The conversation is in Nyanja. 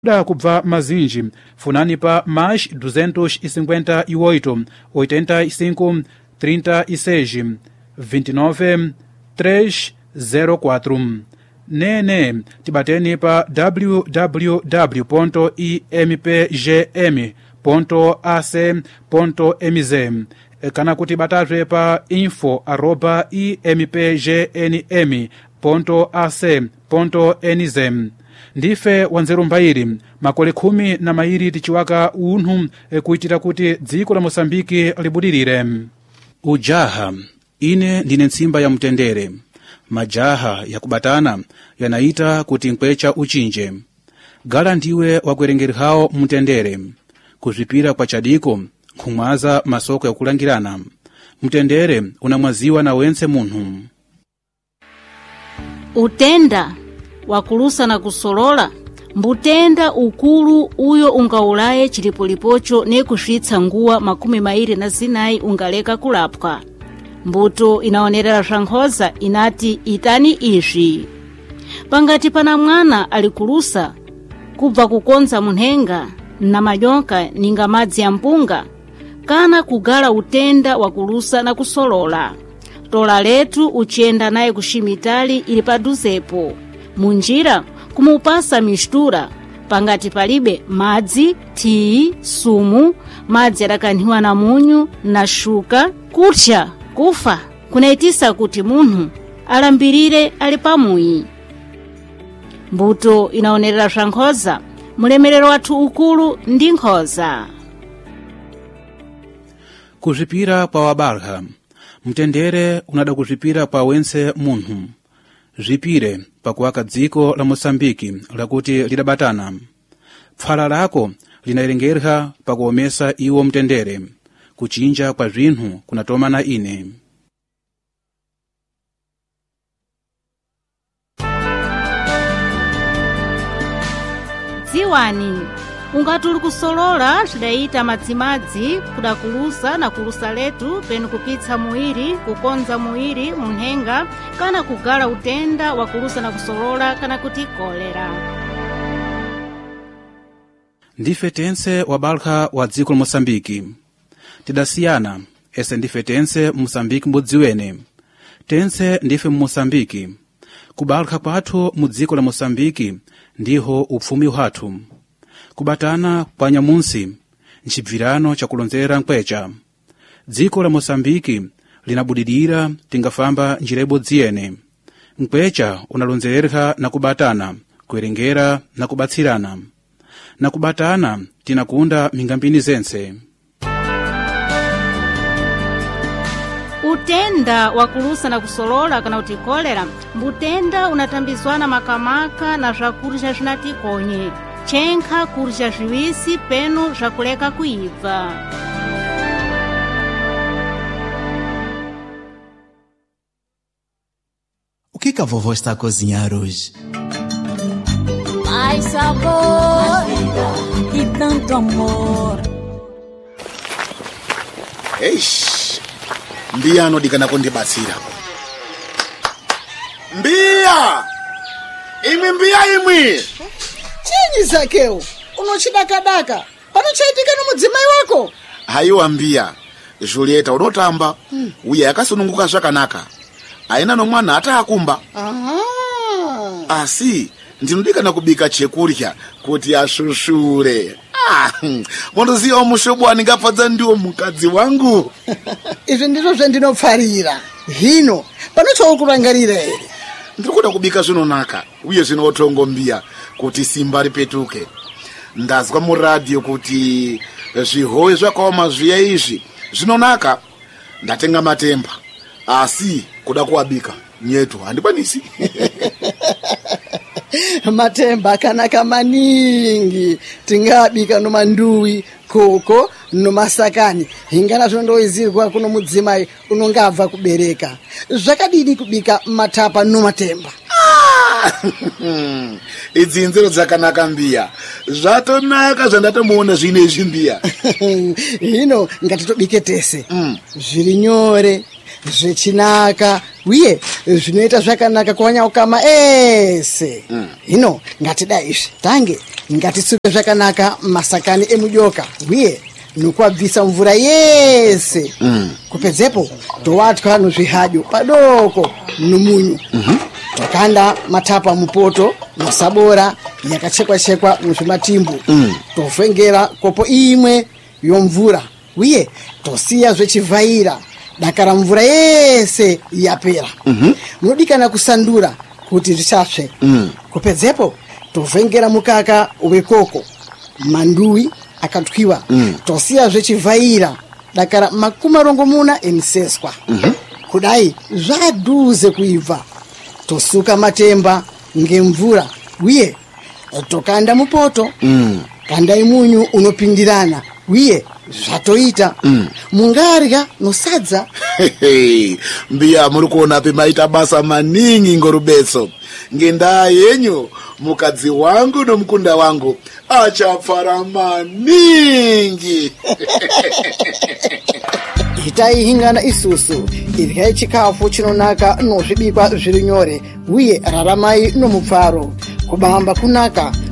da kubva mazinji funani pa mais 258 85 36 29 304. Nene tibateni pa www.impgm.ac.mz kana kuti batazwe pa info@impgnm.ac.nz. ndife wanzeru mbairi makole 10 tichiwaka unthu kuitira kuti dziko la Mosambiki libudirire. Ujaha ine ndine nsimba ya mtendere. Majaha ya kubatana yanaita kuti nkwecha uchinje. Gala ndiwe wakwerengeri hao mtendere. Kuzvipira kwa chadiko nkhumwaza masoko ya kulangirana. Mtendere unamwaziwa na wense munthu. Utenda wakulusa na kusolola mbutenda ukulu uyo ungaulaye chilipolipocho ne kushitsa nguwa 24 ungaleka kulapwa. Mbuto inaonerera shankhoza inati itani ishi. Pangati pana mwana alikulusa kubva kukonza munhenga na majonka ninga madzi ya mpunga kana kugala utenda wakulusa na kusolola. Tola letu uchenda naye kushimitali ili paduzepo. Munjira kumupasa mishtura pangati palibe madzi, tii, sumu, madzi adakanhiwa na munyu na shuka, kutcha kufa kunaitisa kuti munthu alambirire ali pamuyi. Mbuto inaonerera shankhoza mulemerero wathu ukulu ndi nkhoza. Kuzvipira pa wabalha mtendere unada kuzvipira pa wense munthu. Zvipire pakuwaka dziko la Mosambiki lakuti lidabatana. Pfala lako linayerengerha pakuomesa iwo mtendere. Kuchinja kwa zvinhu kunatoma na ine. Ziwani ungatuli kusolola chidaita madzimadzi kudakulusa na kulusa letu penu kupitsa muiri kukonza muiri munhenga kana kugala utenda wakulusa na kusolola kana kuti kolera. Ndife tense wabalha wa dziko la Mosambiki. Tidasiyana ese ndife tense Mosambiki mbudziwene. Tense ndife Mosambiki. Kubalha kwathu mu dziko la Mosambiki ndiho upfumi wathu. Kubatana kwa nyamunsi nchibvirano cha kulonzera nkwecha. Dziko la Mosambiki linabudirira tingafamba njirebo dziene. Nkwecha unalonzererha na kubatana, kuerengera na kubatsirana. Na kubatana tinakunda mingambini zense. Utenda wakulusa na kusolola kana utikolera mbutenda unatambizwana makamaka na zvakurya zvinatikonye. Chenkha kurya zviwisi penu zvakuleka kuibva. O que a vovó está a cozinhar hoje? Mais sabor e tanto amor. Eish, Mbia anodikana kundibatsira. Mbia! Imwe Mbia imwe! Chinyi Zakeu, unochidakadaka. Panochaitika nomudzimai wako? Haiwa Mbia, Julieta unotamba. Uye akasununguka zvakanaka. Aina nomwana hata akumba. Aha. Asi, ndinodikana kubika chekurya kuti ashushure. Mondoziya omushobo aningafadza ndiwo mukadzi wangu. Izvi ndizvo zvandinopfarira. Hino, panochaukurangarira ere? Ndikuda kubika zvinonaka, uye zvinotongo Mbia kuti simba ripetuke. Ndazwa muradio kuti zvihowe zvakaoma zviya izvi zvinonaka. Ndatenga matemba. Asi kuda kuabika nyetu handikwanisi. Matemba akanaka maningi. Tingabika nomanduwi, koko, nomasakani. Hingana zvondoizirwa kuno mudzimai unongabva kubereka. Zvakadini kubika matapa nomatemba? Idzi nzero dzakanaka Mbia. Zvatonaka zvandatomuona zvinezvi Mbia. Hino ngatitobike tese. Zviri nyore, zvechinaka, uye zvinoita zvakanaka kuwanya ukama ese. Hino ngatidai izvi. Tange ngatisuke zvakanaka masakani emudoka uye nokuabvisa mvura yese kupedzepo towatwa nozvihadyo padoko nomunyu tokanda matapa mupoto masabora yakachekwa-chekwa muzvimatimbu tovhengera kopo imwe yomvura uye tosiya zvechivhaira dakara mvura yese yapera munodikana kusandura kuti zvisasve kupedzepo tovhengera mukaka wekoko manduwi akatwiwa tosiya zvechivhaira dakara 40 emiseswa kudai zvadhuze kuibva tosuka matemba ngemvura uye tokanda mupoto kandai munyu unopindirana uye zvatoita mungarya nosadza. Mbiya muri kuona pemaita basa maningi ngorubetso ngendaa yenyu mukadzi wangu nomukunda wangu achapfara maningi. Itai hingana isusu iryai chikafu chinonaka nozvibikwa zviri nyore uye raramai nomupfaro kubamba kunaka